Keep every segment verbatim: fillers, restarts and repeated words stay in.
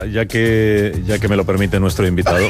Ya que, ya que me lo permite nuestro invitado.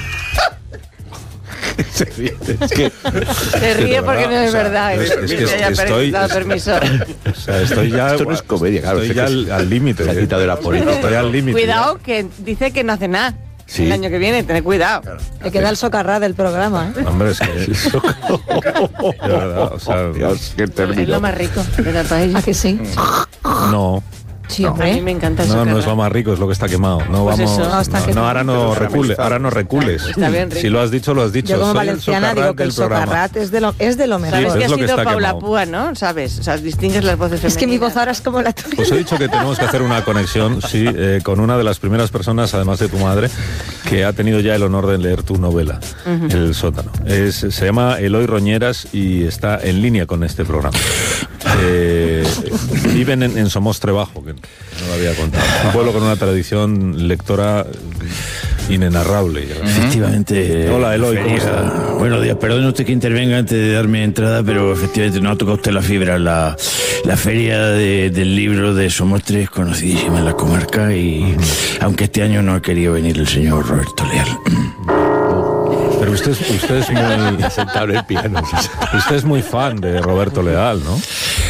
Se ríe, es que, se ríe porque no es o sea, verdad. Es, es que es, estoy, dado permiso. O sea, estoy ya. Esto no es comedia, claro. Estoy ya al, al límite. Se ha quitado de la política. Estoy al límite. Cuidado, ya. Que dice que no hace nada. Sí. El año que viene, tened cuidado. Claro. Le queda el socarrá del programa, ¿eh? Hombre, es que es de verdad, o sea, Dios, qué término. Es lo más rico de la paella. ¿A que sí? No. Sí, no, a mí me encanta eso. No, no es lo más rico, es lo que está quemado. No pues vamos. Eso. No, está no, que no, ahora no recules, ahora no recules. Está bien rico. Si lo has dicho, lo has dicho. Yo como Soy valenciana digo que el socarrat es de lo, es de lo mejor. Sabes sí, que es ha que sido está Paula quemado. Púa, ¿no? Sabes, o sea, distingues las voces femeninas. Es que mi voz ahora es como la tuya. Pues he dicho que tenemos que hacer una conexión, sí, eh, con una de las primeras personas, además de tu madre, que ha tenido ya el honor de leer tu novela, uh-huh. El sótano. Es, se llama Eloy Roñeras y está en línea con este programa. Eh, viven en, en Somostre Bajo, que no lo había contado. Un pueblo con una tradición lectora inenarrable. Uh-huh. Efectivamente. Hola, Eloy, ¿cómo está? Buenos días, perdone usted que intervenga antes de darme entrada, pero efectivamente no ha tocado usted la fibra. La, la feria de, del libro de Somostre es conocidísima en la comarca y uh-huh. aunque este año no ha querido venir el señor Roberto Leal. Pero usted, usted es muy sentado en el piano. Usted es muy fan de Roberto Leal, ¿no?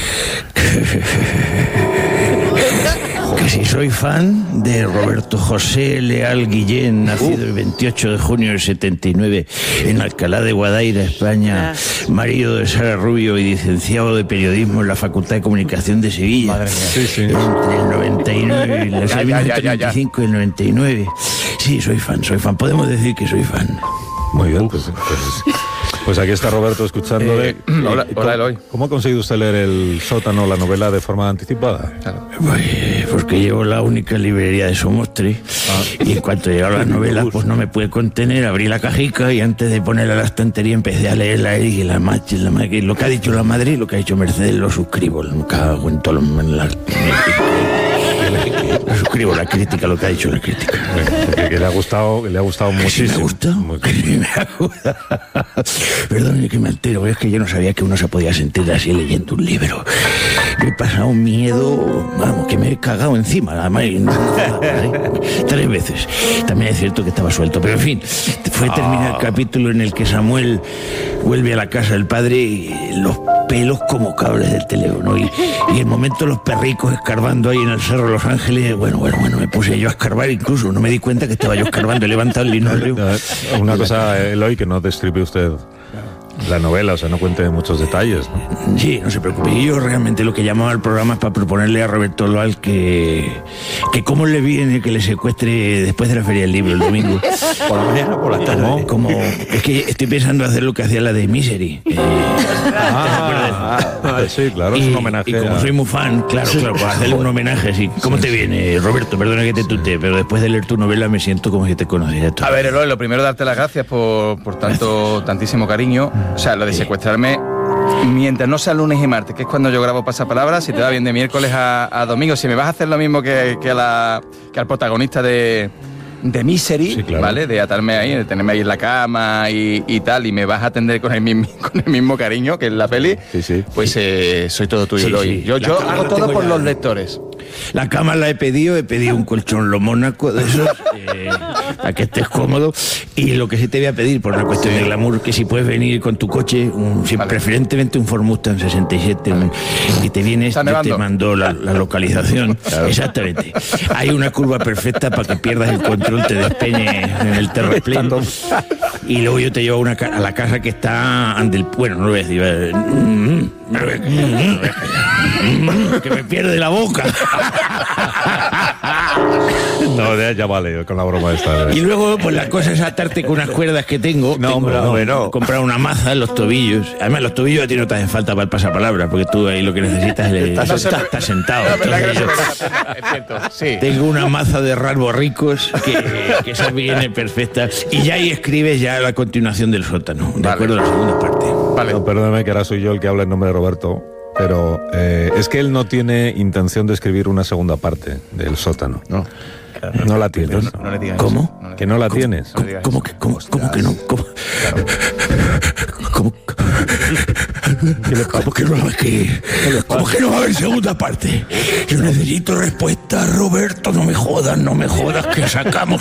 Que si soy fan de Roberto José Leal Guillén, nacido uh. el veintiocho de junio del setenta y nueve en Alcalá de Guadaira, España, ah. marido de Sara Rubio y licenciado de periodismo en la Facultad de Comunicación de Sevilla. Madre mía. Sí, sí. Entre el noventa y nueve y el ya, ya, ya, ya, ya. y el noventa y nueve. Sí, soy fan, soy fan. Podemos decir que soy fan. Muy bien, pues, pues, pues aquí está Roberto escuchándole. Eh, hola, hola, Eloy. ¿Cómo ha conseguido usted leer El sótano, la novela, de forma anticipada? Claro. Pues porque llevo la única librería de Somostre ah. y en cuanto llegaron las novelas, pues no me pude contener, abrí la cajica y antes de ponerla a la estantería empecé a leerla y la macho, la madre, lo que ha dicho la madre y lo que ha dicho Mercedes lo suscribo, lo cago en todo en la... Lo suscribo, la crítica, lo que ha dicho la crítica. Que, que le ha gustado, que le ha gustado muchísimo. ¿Me ha gustado? Muy... Me ha gustado. Perdón que me altero, es que yo no sabía que uno se podía sentir así leyendo un libro. Me he pasado un miedo, vamos, que me he cagado encima, además, tres veces. También es cierto que estaba suelto, pero en fin, fue terminar el capítulo en el que Samuel vuelve a la casa del padre y los pelos como cables del teléfono y, y el momento los perricos escarbando ahí en el Cerro de Los Ángeles, bueno, bueno, bueno, me puse yo a escarbar, incluso no me di cuenta que estaba yo escarbando, he levantado el linóleo. Una cosa, Eloy, que no destripe usted la novela, o sea, no cuente muchos detalles, ¿no? Sí, no se preocupe. Y yo realmente lo que llamaba al programa es para proponerle a Roberto Leal que, que cómo le viene que le secuestre después de la Feria del Libro el domingo. ¿Por la mañana o por la tarde? Como, como, es que estoy pensando hacer lo que hacía la de Misery. Eh, ah, ah, sí, claro, y, es un homenaje. Y como a... soy muy fan, claro, claro, para hacerle un homenaje así. ¿Cómo sí, te viene, Roberto? Perdona que te tutee, pero después de leer tu novela me siento como si te conociera todo. A ver, Eloy, lo primero darte las gracias por, por tanto, tantísimo cariño. O sea, lo de secuestrarme, mientras no sea lunes y martes, que es cuando yo grabo Pasapalabra, si te va bien de miércoles a, a domingo, si me vas a hacer lo mismo que, que, a la, que al protagonista de, de Misery, sí, claro. ¿Vale? De atarme ahí, de tenerme ahí en la cama y, y tal, y me vas a atender con el mismo, con el mismo cariño que en la peli, sí, sí. Pues eh, soy todo tuyo, sí, sí. Yo, yo hago todo por ya... los lectores. La cama la he pedido, he pedido un colchón lo mónaco de esos, eh, para que estés cómodo. Y lo que sí te voy a pedir, por una cuestión sí. de glamour, que si puedes venir con tu coche, un, si vale. preferentemente un Ford Mustang sesenta y siete, vale. un, y te vienes, yo te mando la, la localización. Claro. Exactamente. Hay una curva perfecta para que pierdas el control, te despeñes en el terraplén. Y luego yo te llevo a, una, a la casa que está ante el... Bueno, no lo voy a decir. Que me pierde la boca. No, ya, ya vale, con la broma esta. Y luego, pues la cosa es atarte con unas cuerdas que tengo. No, tengo, hombre, no, hombre, no. Comprar una maza en los tobillos. Además, los tobillos a ti no te hacen falta para el pasapalabra, porque tú ahí lo que necesitas es... Estás, estás, estás sentado. Entonces, yo, es cierto, sí. Tengo una maza de rasborricos que, que esa viene perfecta. Y ya ahí escribes ya la continuación del sótano, de vale. acuerdo a la segunda parte. Vale. No, perdóname que ahora soy yo el que habla en nombre de Roberto. Pero eh, es que él no tiene intención de escribir una segunda parte del sótano. No. No la tienes. No, no le digas ¿Cómo? No le que no la ¿Cómo? tienes. ¿Cómo, ¿Cómo, que, cómo, ¿Cómo que no? ¿Cómo? Claro. ¿Cómo? ¿Cómo que no, es que, ¿Cómo que no va a haber segunda parte? Yo necesito respuesta, Roberto. No me jodas, no me jodas, que sacamos